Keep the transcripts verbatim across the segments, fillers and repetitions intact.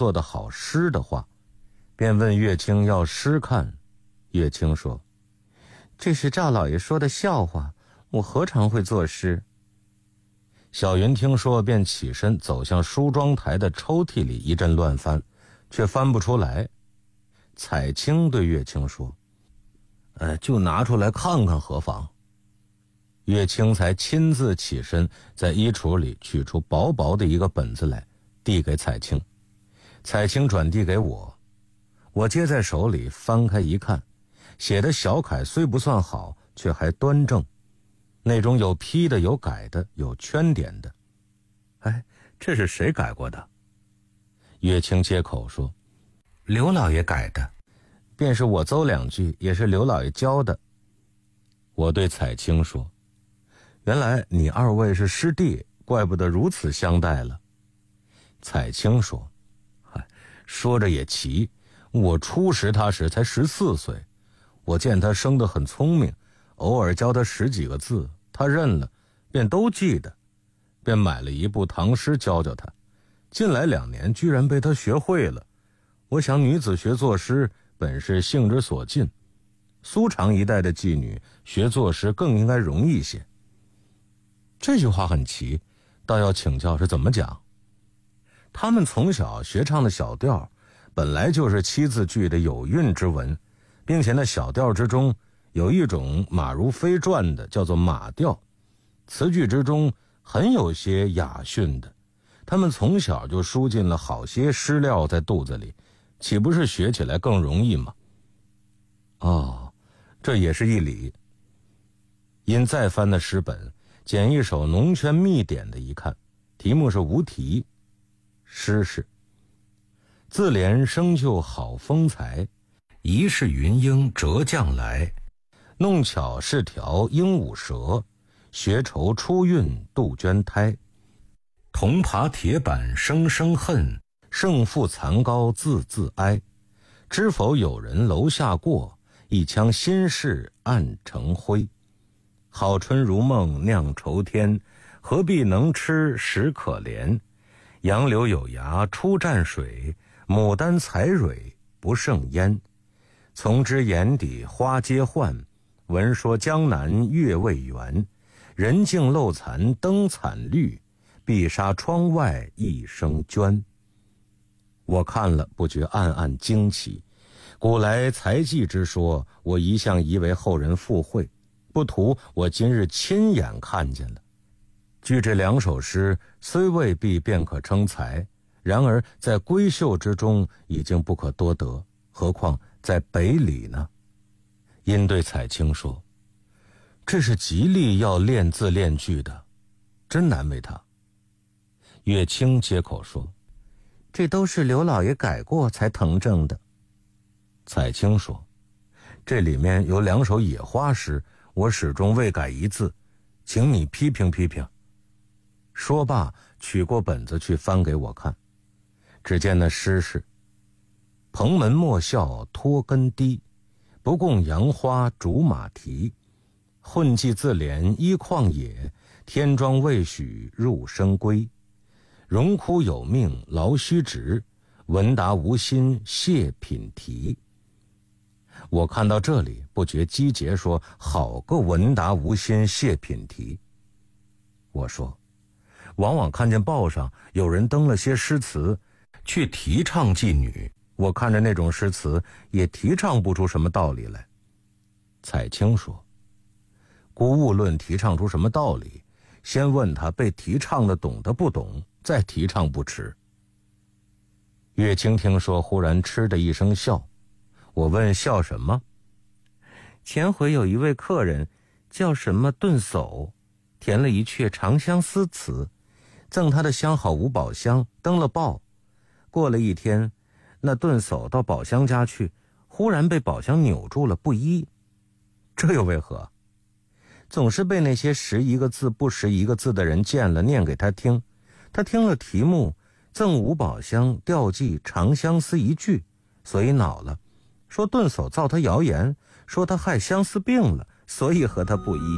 做的好诗的话，便问乐清要诗看。乐清说：这是赵老爷说的笑话，我何尝会作诗。小云听说便起身走向梳妆台的抽屉里一阵乱翻，却翻不出来。彩青对乐清说：呃，就拿出来看看何妨。乐清才亲自起身在衣橱里取出薄薄的一个本子来，递给彩青。彩青转递给我，我接在手里翻开一看，写的小楷虽不算好，却还端正，那种有批的有改的有圈点的。哎，这是谁改过的？乐清接口说：刘老爷改的，便是我诌两句也是刘老爷教的。我对彩青说：原来你二位是师弟，怪不得如此相待了。彩青说：嗨，说着也奇，我初识他时才十四岁，我见他生得很聪明，偶尔教他十几个字，他认了，便都记得，便买了一部唐诗教教他。近来两年居然被他学会了。我想女子学作诗本是性之所近，苏常一代的妓女学作诗更应该容易些。这句话很奇，倒要请教是怎么讲。他们从小学唱的小调本来就是七字句的有韵之文，并且那小调之中有一种马如飞转的，叫做马调，词句之中很有些雅驯的，他们从小就输进了好些诗料在肚子里，岂不是学起来更容易吗？哦，这也是一理。因再翻的诗本，捡一首农圈密典的一看，题目是无题，诗是：自怜生就好风采，疑是云英折将来，弄巧是条鹦鹉舌，学愁出韵杜鹃胎，铜耙铁板声声恨，胜负残高字字哀，知否有人楼下过，一腔心事暗成灰，好春如梦酿愁天，何必能吃实可怜，杨柳有芽初蘸水，牡丹采蕊不胜烟，从知眼底花皆换，闻说江南月未圆，人静漏残灯惨绿，碧纱窗外一声鹃。我看了不觉暗暗惊奇，古来才妓之说，我一向以为后人附会，不图我今日亲眼看见了。据这两首诗虽未必便可称才，然而在闺秀之中已经不可多得，何况在北里呢？因对彩青说：这是极力要练字练句的，真难为他。乐清接口说：这都是刘老爷改过才誊正的。彩青说：这里面有两首野花诗，我始终未改一字，请你批评批评。说罢取过本子去翻给我看，只见那诗是：蓬门莫笑脱根低，不共杨花竹马蹄，混迹自怜依旷野，天庄未许入深闺，荣枯有命劳须直，闻达无心谢品题。我看到这里不觉击节说：好个闻达无心谢品题。我说：往往看见报上有人登了些诗词去提倡妓女，我看着那种诗词也提倡不出什么道理来。彩青说：姑勿论提倡出什么道理，先问他被提倡的懂得不懂，再提倡不迟。乐清听说，忽然嗤的一声笑。我问笑什么？前回有一位客人叫什么顿叟，填了一阙长相思词，赠他的相好五宝箱，登了报。过了一天，那顿叟到宝箱家去，忽然被宝箱扭住了，不依。这又为何？总是被那些识一个字不识一个字的人见了，念给他听，他听了题目赠五宝箱吊记长相思一句，所以恼了，说顿叟造他谣言，说他害相思病了，所以和他不依。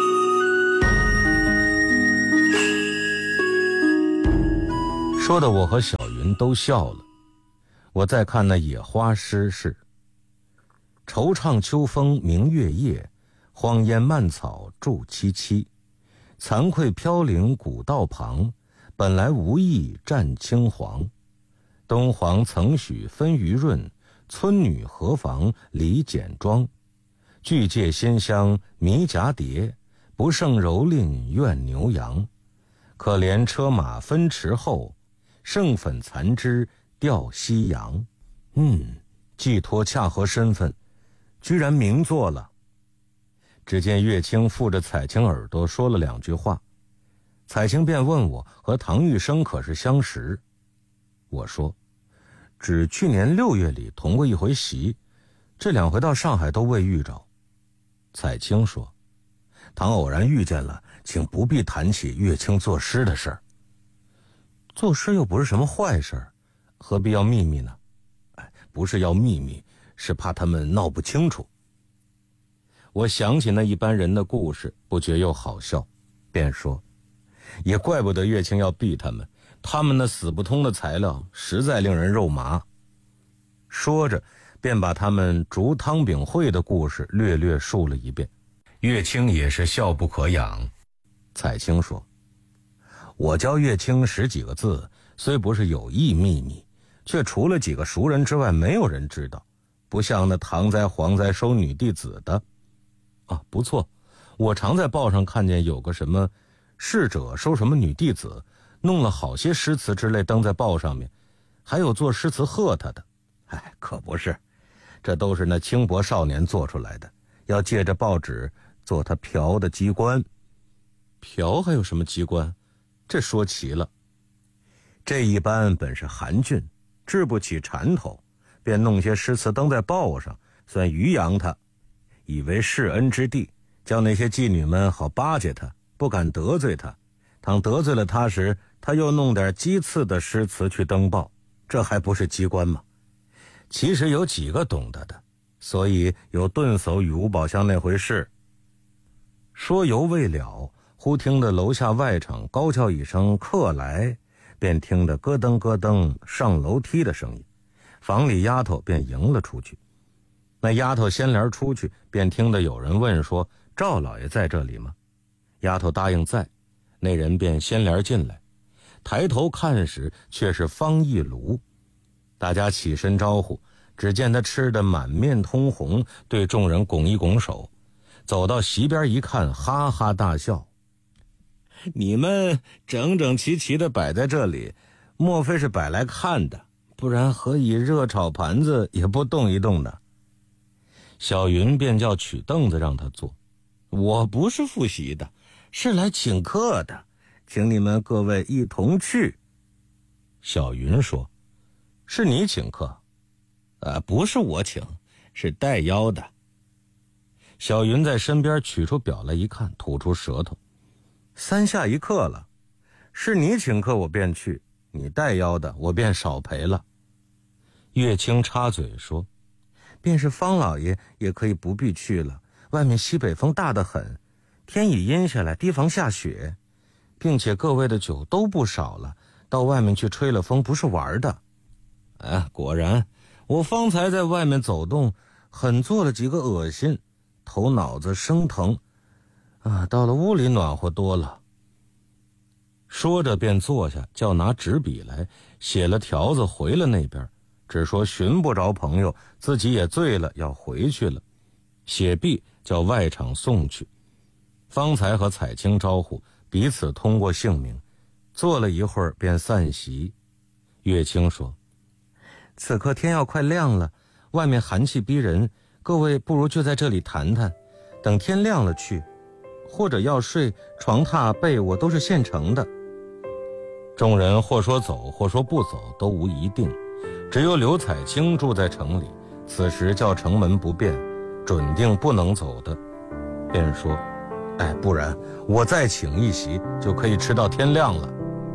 说的我和小人都笑了。我再看那野花诗是：惆怅秋风明月夜，荒烟蔓草筑萋萋。惭愧飘零古道旁，本来无意占青黄。东皇曾许分余润，村女何妨理简装。巨界仙香迷蛱蝶，不胜蹂躏怨牛羊。可怜车马分驰后，剩粉残枝吊夕阳。嗯，寄托恰合身份，居然名作了。只见月清附着彩青耳朵说了两句话，彩青便问我和唐玉生可是相识。我说只去年六月里同过一回席，这两回到上海都未遇着。彩青说，唐偶然遇见了，请不必谈起月清作诗的事儿。作诗又不是什么坏事，何必要秘密呢？哎，不是要秘密，是怕他们闹不清楚。我想起那一般人的故事，不觉又好笑，便说，也怪不得月清要避他们，他们那死不通的材料实在令人肉麻。说着便把他们逐汤饼会的故事略略述了一遍。月清也是笑不可养。彩青说，我教月清十几个字，虽不是有意秘密，却除了几个熟人之外没有人知道，不像那唐哉黄哉收女弟子的。啊，不错，我常在报上看见有个什么逝者收什么女弟子，弄了好些诗词之类登在报上面，还有做诗词贺他的。哎，可不是，这都是那轻薄少年做出来的，要借着报纸做他嫖的机关。嫖还有什么机关？这说齐了。这一般本是寒俊，治不起缠头，便弄些诗词登在报上，算余养他，以为世恩之地，叫那些妓女们好巴结他，不敢得罪他。倘得罪了他时，他又弄点讥刺的诗词去登报，这还不是机关吗？其实有几个懂得的，所以有遁叟与五宝箱那回事。说犹未了，忽听得楼下外场高叫一声客来，便听得咯噔咯噔上楼梯的声音，房里丫头便迎了出去。那丫头先帘出去，便听得有人问说，赵老爷在这里吗？丫头答应在，那人便先帘进来，抬头看时却是方一炉。大家起身招呼，只见他吃得满面通红，对众人拱一拱手，走到席边一看，哈哈大笑。你们整整齐齐的摆在这里，莫非是摆来看的？不然何以热炒盘子也不动一动的？小云便叫取凳子让他坐。我不是复习的，是来请客的，请你们各位一同去。小云说，是你请客？呃，不是我请，是带邀的。小云在身边取出表来一看，吐出舌头，三下一刻了，是你请客我便去，你带邀的我便少赔了。月清插嘴说，便是方老爷也可以不必去了，外面西北风大得很，天已阴下来，提防下雪，并且各位的酒都不少了，到外面去吹了风不是玩的。啊，果然我方才在外面走动，很做了几个恶心，头脑子生疼啊，到了屋里暖和多了。说着便坐下，叫拿纸笔来，写了条子回了那边，只说寻不着朋友，自己也醉了，要回去了。写毕叫外场送去。方才和彩青招呼，彼此通过姓名，坐了一会儿便散席。月清说，此刻天要快亮了，外面寒气逼人，各位不如就在这里谈谈，等天亮了去，或者要睡，床榻被窝都是现成的。众人或说走，或说不走，都无一定，只有刘彩青住在城里，此时叫城门不变，准定不能走的，便说，哎，不然我再请一席，就可以吃到天亮了。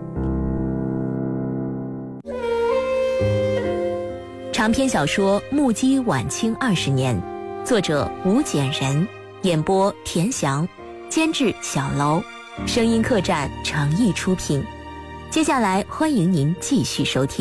长篇小说《目击晚清二十年》，作者吴简人，演播田翔，监制小楼，声音客栈诚意出品。接下来欢迎您继续收听。